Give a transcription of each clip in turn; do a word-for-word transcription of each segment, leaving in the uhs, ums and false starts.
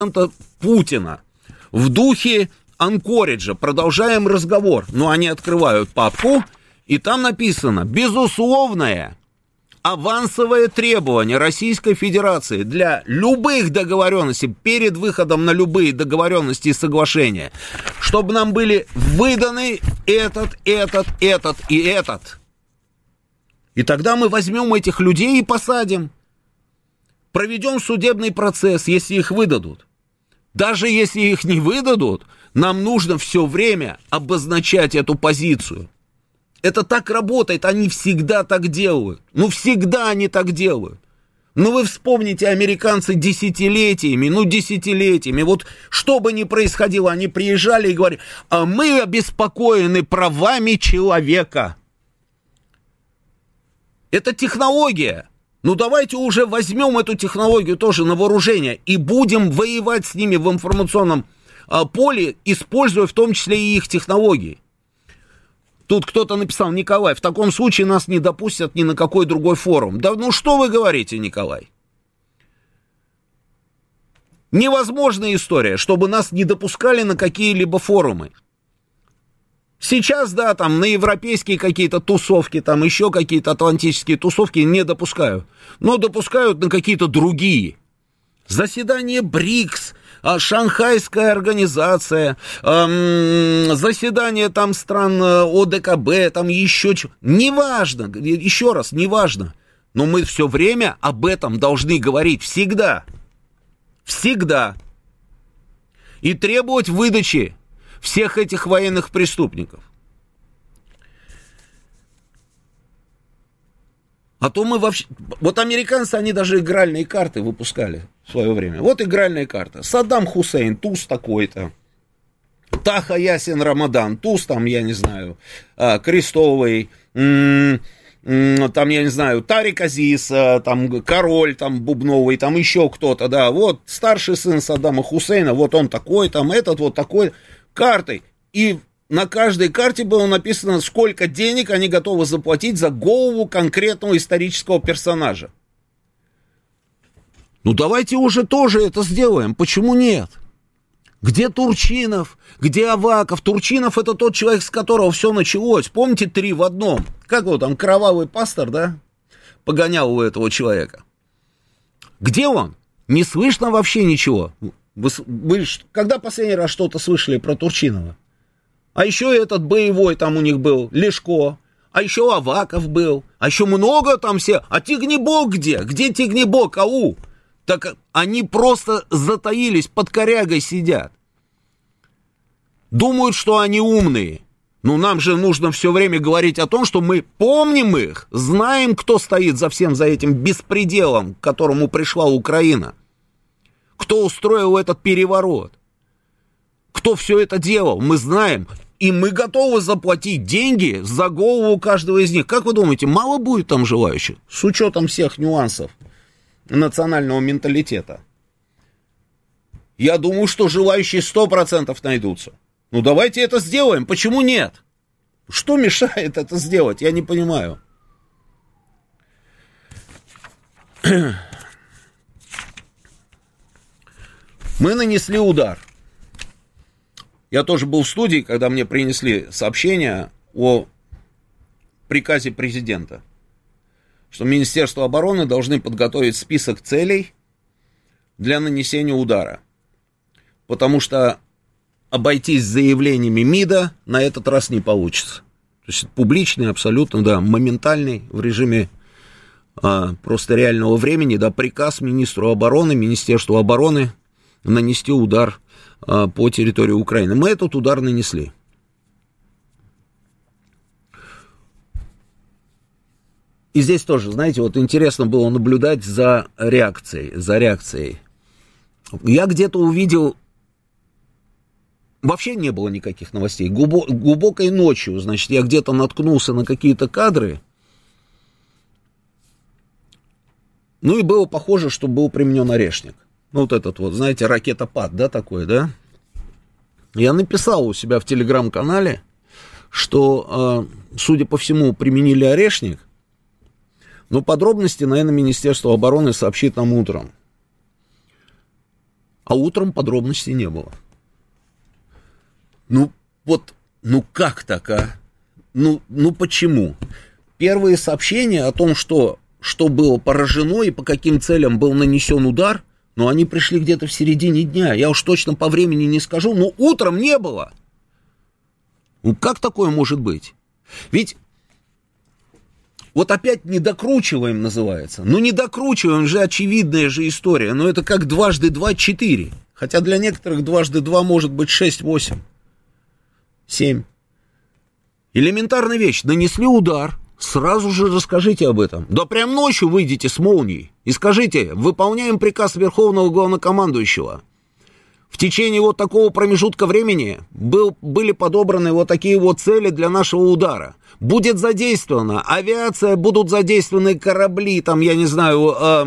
Путина в духе Анкориджа. Продолжаем разговор. Но они открывают папку, и там написано: безусловное авансовое требование Российской Федерации для любых договоренностей, перед выходом на любые договоренности и соглашения, чтобы нам были выданы этот, этот, этот и этот. И тогда мы возьмем этих людей и посадим. Проведем судебный процесс, если их выдадут. Даже если их не выдадут, нам нужно все время обозначать эту позицию. Это так работает, они всегда так делают. Ну, всегда они так делают. Ну, вы вспомните, американцы десятилетиями, ну, десятилетиями, вот что бы ни происходило, они приезжали и говорили: а мы обеспокоены правами человека. Это технология. Ну, давайте уже возьмем эту технологию тоже на вооружение и будем воевать с ними в информационном а, поле, используя в том числе и их технологии. Тут кто-то написал: Николай, в таком случае нас не допустят ни на какой другой форум. Да ну что вы говорите, Николай? Невозможная история, чтобы нас не допускали на какие-либо форумы. Сейчас, да, там на европейские какие-то тусовки, там еще какие-то атлантические тусовки не допускают. Но допускают на какие-то другие. Заседание БРИКС, Шанхайская организация, эм, заседание там стран ОДКБ, там еще что. Неважно, еще раз, неважно. Но мы все время об этом должны говорить. Всегда. Всегда. И требовать выдачи всех этих военных преступников. А то мы вообще... Вот американцы, они даже игральные карты выпускали в свое время. Вот игральная карта. Саддам Хусейн, туз такой-то. Таха Ясин Рамадан, туз там, я не знаю, крестовый. М- м- там, я не знаю, Тарик Азиз, там, король, там, бубновый, там еще кто-то, да. Вот старший сын Саддама Хусейна, вот он такой, там, этот вот такой. Картой. И на каждой карте было написано, сколько денег они готовы заплатить за голову конкретного исторического персонажа. Ну, давайте уже тоже это сделаем. Почему нет? Где Турчинов? Где Аваков? Турчинов — это тот человек, с которого все началось. Помните, три в одном? Как его там, кровавый пастор, да? Погонял у этого человека. Где он? Не слышно вообще ничего. Вы, вы когда последний раз что-то слышали про Турчинова? А еще этот боевой там у них был, Лешко. А еще Аваков был. А еще много там все. А Тигнебок где? Где Тигнебок, ау? Так они просто затаились, под корягой сидят. Думают, что они умные. Но нам же нужно все время говорить о том, что мы помним их, знаем, кто стоит за всем, за этим беспределом, к которому пришла Украина. Кто устроил этот переворот? Кто все это делал? Мы знаем. И мы готовы заплатить деньги за голову каждого из них. Как вы думаете, мало будет там желающих? С учетом всех нюансов национального менталитета. Я думаю, что желающие сто процентов найдутся. Ну, давайте это сделаем. Почему нет? Что мешает это сделать? Я не понимаю. Мы нанесли удар. Я тоже был в студии, когда мне принесли сообщение о приказе президента, что Министерство обороны должны подготовить список целей для нанесения удара. Потому что обойтись заявлениями МИДа на этот раз не получится. То есть публичный, абсолютно, да, моментальный, в режиме а, просто реального времени, да, приказ министру обороны, Министерству обороны нанести удар а, по территории Украины. Мы этот удар нанесли. И здесь тоже, знаете, вот интересно было наблюдать за реакцией, за реакцией. Я где-то увидел, вообще не было никаких новостей. Глубокой ночью, значит, я где-то наткнулся на какие-то кадры. Ну и было похоже, что был применен орешник. Ну, вот этот вот, знаете, ракетопад, да, такой, да? Я написал у себя в телеграм-канале, что, судя по всему, применили орешник. Но подробности, наверное, Министерство обороны сообщит нам утром. а утром подробностей не было. Ну, вот, ну как так, а? Ну, ну почему? Первые сообщения о том, что, что было поражено и по каким целям был нанесен удар, ну, они пришли где-то в середине дня. Я уж точно по времени не скажу, но утром не было. Ну, как такое может быть? Ведь вот опять не докручиваем называется. Ну, не докручиваем же, очевидная же история. Но это как дважды два — четыре. Хотя для некоторых дважды два может быть шесть — восемь. семь. Элементарная вещь. Нанесли удар. Сразу же расскажите об этом. Да прям ночью выйдите с молнией и скажите: выполняем приказ Верховного Главнокомандующего. В течение вот такого промежутка времени был, были подобраны вот такие вот цели для нашего удара. Будет задействована авиация, будут задействованы корабли, там, я не знаю,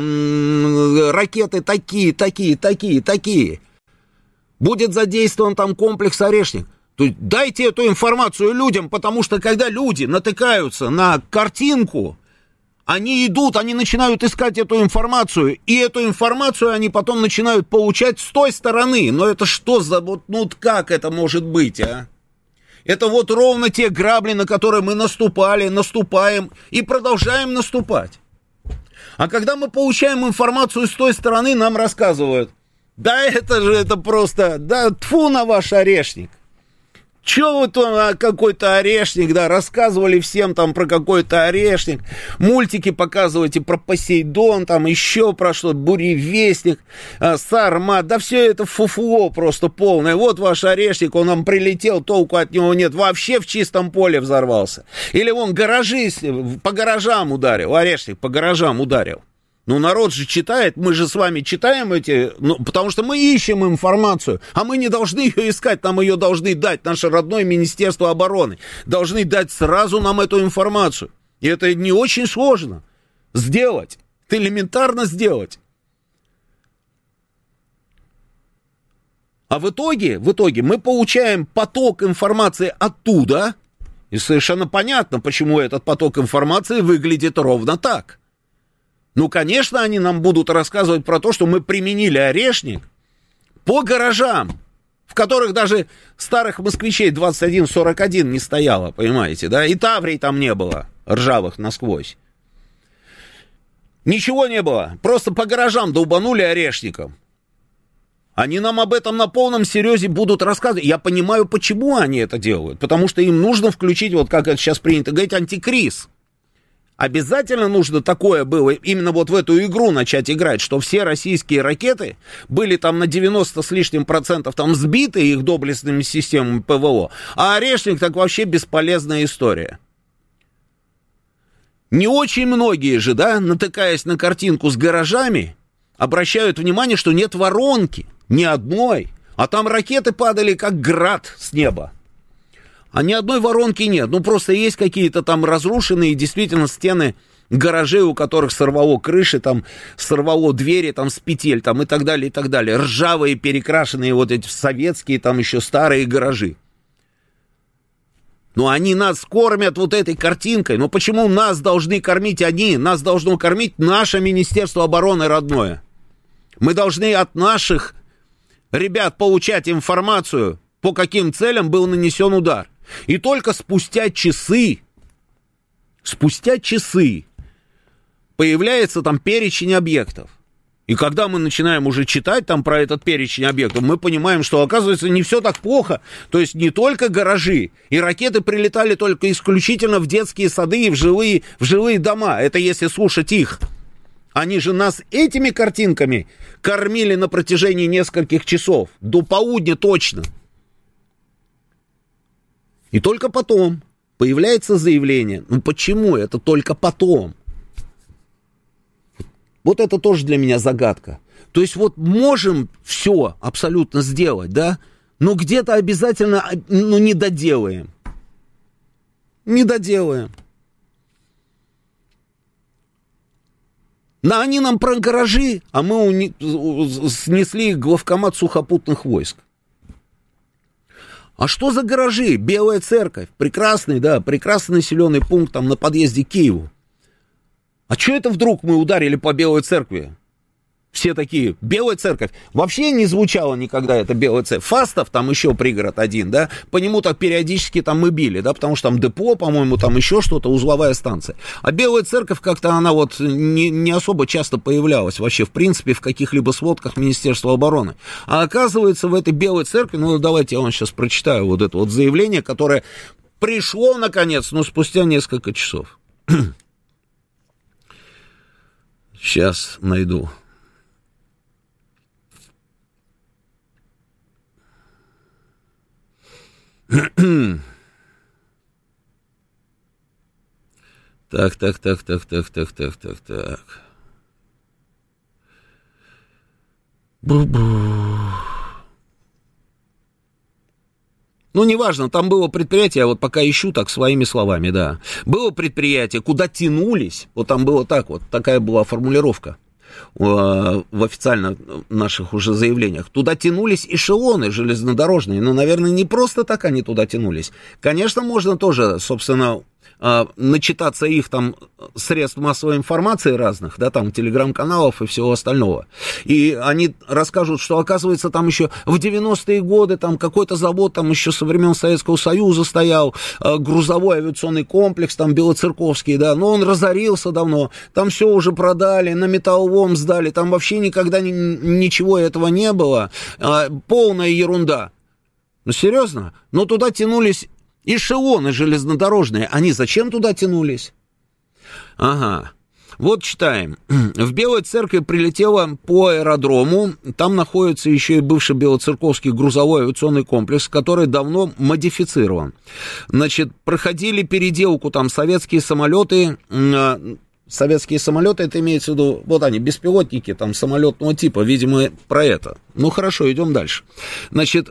э, ракеты такие, такие, такие, такие. Будет задействован там комплекс «Орешник». То есть дайте эту информацию людям, потому что когда люди натыкаются на картинку, они идут, они начинают искать эту информацию, и эту информацию они потом начинают получать с той стороны. Но это что за, вот, ну как это может быть, а? Это вот ровно те грабли, на которые мы наступали, наступаем и продолжаем наступать. А когда мы получаем информацию с той стороны, нам рассказывают: да это же, это просто, да тьфу на ваш орешник. Че вы там, какой-то орешник, да, рассказывали всем там про какой-то орешник, мультики показываете про Посейдон, там еще про что, Буревестник, Сармат, да все это фуфло просто полное. Вот ваш орешник, он нам прилетел, толку от него нет, вообще в чистом поле взорвался. Или вон гаражи, по гаражам ударил, орешник по гаражам ударил. Ну, народ же читает, мы же с вами читаем эти, ну, потому что мы ищем информацию, а мы не должны ее искать, нам ее должны дать, наше родное Министерство обороны, должны дать сразу нам эту информацию. И это не очень сложно сделать, это элементарно сделать. А в итоге, в итоге мы получаем поток информации оттуда, и совершенно понятно, почему этот поток информации выглядит ровно так. Ну, конечно, они нам будут рассказывать про то, что мы применили орешник по гаражам, в которых даже старых москвичей двадцать один сорок один не стояло, понимаете, да? И таврий там не было, ржавых насквозь. Ничего не было, просто по гаражам долбанули орешником. Они нам об этом на полном серьезе будут рассказывать. Я понимаю, почему они это делают. Потому что им нужно включить, вот как это сейчас принято говорить, антикриз. Обязательно нужно такое было, именно вот в эту игру начать играть, что все российские ракеты были там на девяносто с лишним процентов там сбиты их доблестными системами ПВО, а орешник так вообще бесполезная история. Не очень многие же, да, натыкаясь на картинку с гаражами, обращают внимание, что нет воронки, ни одной, а там ракеты падали как град с неба. А ни одной воронки нет, ну просто есть какие-то там разрушенные действительно стены гаражей, у которых сорвало крыши, там сорвало двери там с петель там и так далее, и так далее. Ржавые, перекрашенные вот эти советские там еще старые гаражи. Но они нас кормят вот этой картинкой. Но почему нас должны кормить они? Нас должно кормить наше Министерство обороны родное. Мы должны от наших ребят получать информацию, по каким целям был нанесен удар. И только спустя часы, спустя часы появляется там перечень объектов. И когда мы начинаем уже читать там про этот перечень объектов, мы понимаем, что, оказывается, не все так плохо. То есть не только гаражи, и ракеты прилетали только исключительно в детские сады и в жилые, в жилые дома. Это если слушать их. Они же нас этими картинками кормили на протяжении нескольких часов. До полудня точно. И только потом появляется заявление. Ну почему это только потом? Вот это тоже для меня загадка. То есть вот можем все абсолютно сделать, да? Но где-то обязательно, ну, не доделаем. Не доделаем. Но они нам про гаражи, а мы уни... снесли главкомат сухопутных войск. А что за гаражи? Белая церковь. Прекрасный, да, прекрасный населенный пункт там на подъезде к Киеву. А что это вдруг мы ударили по Белой церкви? Все такие, Белая Церковь. Вообще не звучало никогда это Белая Церковь. Фастов, там еще пригород один, да, по нему так периодически там мы били, да, потому что там депо, по-моему, там еще что-то, узловая станция. А Белая Церковь как-то она вот не, не особо часто появлялась вообще, в принципе, в каких-либо сводках Министерства обороны. А оказывается, в этой Белой Церкви, ну, давайте я вам сейчас прочитаю вот это вот заявление, которое пришло, наконец, но спустя несколько часов. Сейчас найду. Так, так, так, так, так, так, так, так, так. Бу-бу. Ну, неважно, там было предприятие, я вот пока ищу так своими словами, да. Было предприятие, куда тянулись, вот там было так вот, такая была формулировка в официально наших уже заявлениях. Туда тянулись эшелоны железнодорожные, но, наверное, не просто так они туда тянулись. Конечно, можно тоже, собственно, начитаться их там средств массовой информации разных, да, там, телеграм-каналов и всего остального. И они расскажут, что, оказывается, там еще в девяностые годы там какой-то завод там еще со времен Советского Союза стоял, грузовой авиационный комплекс, там, Белоцерковский, да, но он разорился давно, там все уже продали, на металлолом сдали, там вообще никогда ни, ничего этого не было, полная ерунда. Ну, серьезно? Но туда тянулись эшелоны железнодорожные, они зачем туда тянулись? Ага, вот читаем. В Белой Церкви прилетело по аэродрому, там находится еще и бывший Белоцерковский грузовой авиационный комплекс, который давно модифицирован. Значит, проходили переделку там советские самолеты, советские самолеты, это имеется в виду, вот они, беспилотники там самолетного типа, видимо, про это. Ну, хорошо, идем дальше. Значит,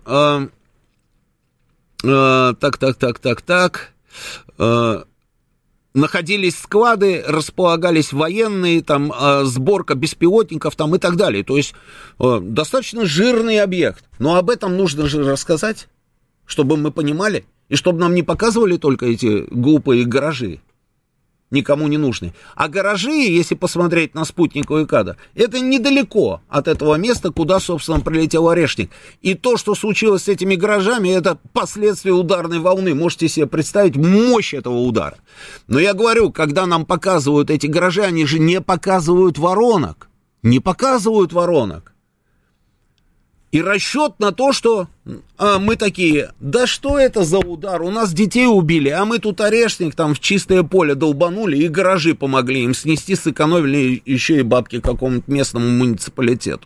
Uh, так, так, так, так, так. Uh, находились склады, располагались военные, там, uh, сборка беспилотников, там, и так далее. То есть, uh, достаточно жирный объект. Но об этом нужно же рассказать, чтобы мы понимали, и чтобы нам не показывали только эти глупые гаражи, никому не нужны. А гаражи, если посмотреть на спутниковый кадр, это недалеко от этого места, куда, собственно, прилетел Орешник. И то, что случилось с этими гаражами, это последствия ударной волны. Можете себе представить мощь этого удара. Но я говорю, когда нам показывают эти гаражи, они же не показывают воронок. Не показывают воронок. И расчет на то, что а, мы такие, да что это за удар, у нас детей убили, а мы тут Орешник там в чистое поле долбанули и гаражи помогли им снести, сэкономили еще и бабки какому-то местному муниципалитету.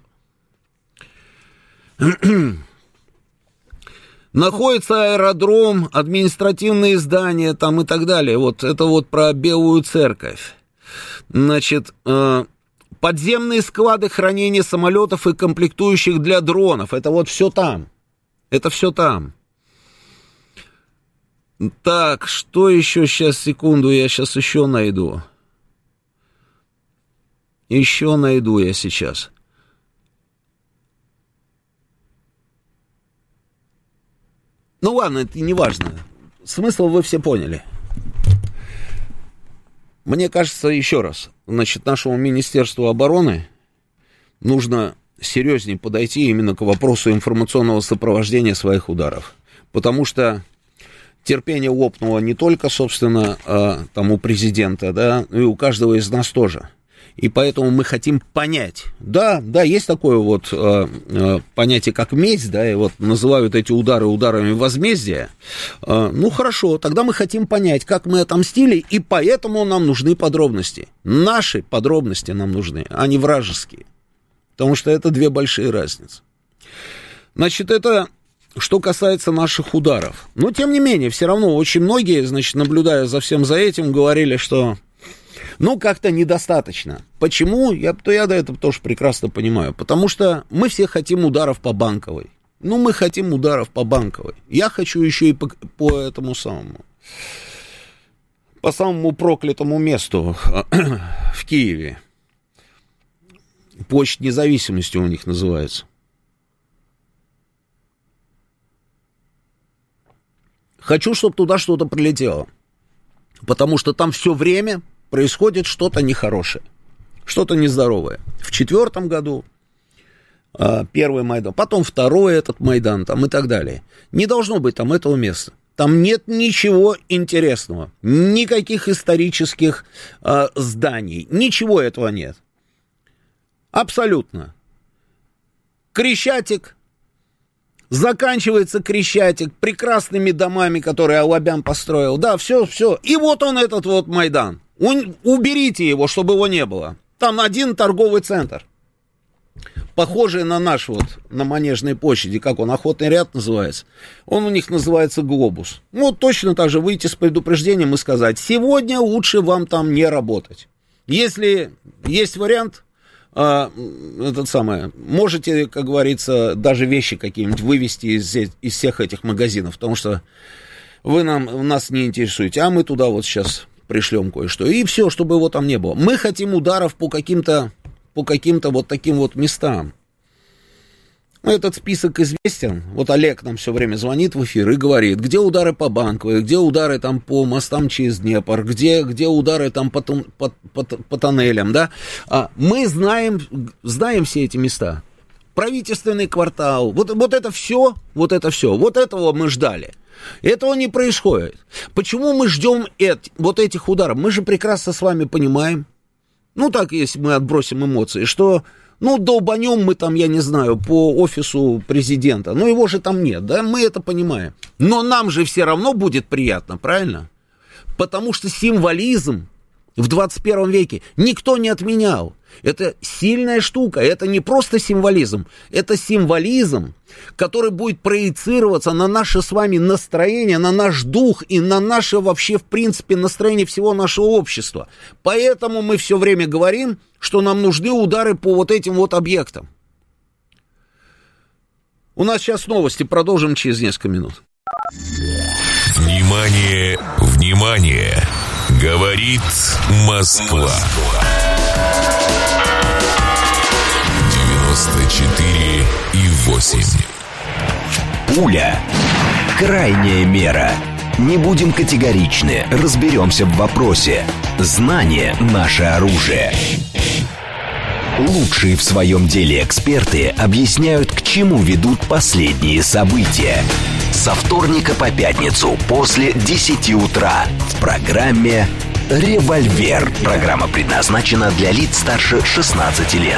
Находится аэродром, административные здания там и так далее. Вот это вот про Белую Церковь. Значит... Э, подземные склады хранения самолетов и комплектующих для дронов. Это вот все там. Это все там. Так, что еще? Сейчас, секунду, я сейчас еще найду. Еще найду я сейчас. Ну ладно, это не важно. Смысл вы все поняли. Мне кажется, еще раз, значит, нашему Министерству обороны нужно серьезнее подойти именно к вопросу информационного сопровождения своих ударов. Потому что терпение лопнуло не только, собственно, там у президента, да, но и у каждого из нас тоже. И поэтому мы хотим понять. Да, да, есть такое вот э, э, понятие, как месть, да, и вот называют эти удары ударами возмездия. Э, ну, хорошо, тогда мы хотим понять, как мы отомстили, и поэтому нам нужны подробности. Наши подробности нам нужны, а не вражеские. Потому что это две большие разницы. Значит, это что касается наших ударов. Но, тем не менее, все равно очень многие, значит, наблюдая за всем за этим, говорили, что... Ну, как-то недостаточно. Почему? Я, то я до этого тоже прекрасно понимаю. Потому что мы все хотим ударов по Банковой. Ну, мы хотим ударов по Банковой. Я хочу еще и по, по этому самому, по самому проклятому месту в Киеве. Площадь Независимости у них называется. Хочу, чтобы туда что-то прилетело. Потому что там все время... происходит что-то нехорошее. что-то нездоровое. В четвертом году первый Майдан, потом второй этот Майдан там, и так далее. Не должно быть там этого места. Там нет ничего интересного, никаких исторических э, зданий, ничего этого нет. Абсолютно. Крещатик, заканчивается Крещатик прекрасными домами, которые Алабян построил. Да, все, все. И вот он, этот вот Майдан. У- уберите его, чтобы его не было. Там один торговый центр. Похожий на наш вот, на Манежной площади, как он, Охотный ряд называется, он у них называется Глобус. Ну, точно так же выйти с предупреждением и сказать, сегодня лучше вам там не работать. Если есть вариант, э, этот самый, можете, как говорится, даже вещи какие-нибудь вывести из, из всех этих магазинов, потому что вы нам, нас не интересуете, а мы туда вот сейчас пришлем кое-что. И все, чтобы его там не было. Мы хотим ударов по каким-то по каким-то вот таким вот местам. Этот список известен. Вот Олег нам все время звонит в эфир и говорит, где удары по Банковой, где удары там по мостам через Днепр, где, где удары там по, по, по, по тоннелям, да. А мы знаем, знаем все эти места. Правительственный квартал, вот, вот это все, вот это все, вот этого мы ждали. Этого не происходит. Почему мы ждем эт, вот этих ударов? Мы же прекрасно с вами понимаем, ну, так, если мы отбросим эмоции, что, ну, долбанем мы там, я не знаю, по офису президента. Но его же там нет, да, мы это понимаем. Но нам же все равно будет приятно, правильно? Потому что символизм в двадцать первом веке никто не отменял. Это сильная штука, это не просто символизм, это символизм, который будет проецироваться на наше с вами настроение, на наш дух и на наше вообще, в принципе, настроение всего нашего общества. Поэтому мы все время говорим, что нам нужны удары по вот этим вот объектам. У нас сейчас новости, продолжим через несколько минут. Внимание, внимание! Говорит Москва. девяносто четыре и восемь. Пуля. Крайняя мера. Не будем категоричны, разберемся в вопросе. Знание – наше оружие. Лучшие в своем деле эксперты объясняют, к чему ведут последние события. Со вторника по пятницу после десяти утра в программе «Револьвер». Программа предназначена для лиц старше шестнадцати лет.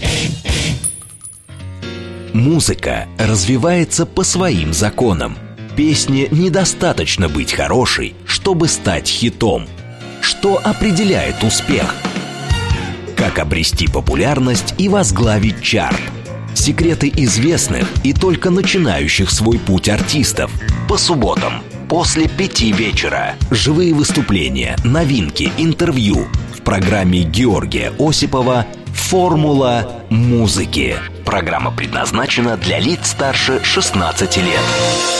Музыка развивается по своим законам. Песне недостаточно быть хорошей, чтобы стать хитом. Что определяет успех? Как обрести популярность и возглавить чарт? Секреты известных и только начинающих свой путь артистов. По субботам после пяти вечера. Живые выступления, новинки, интервью. В программе Георгия Осипова «Формула музыки». Программа предназначена для лиц старше шестнадцати лет.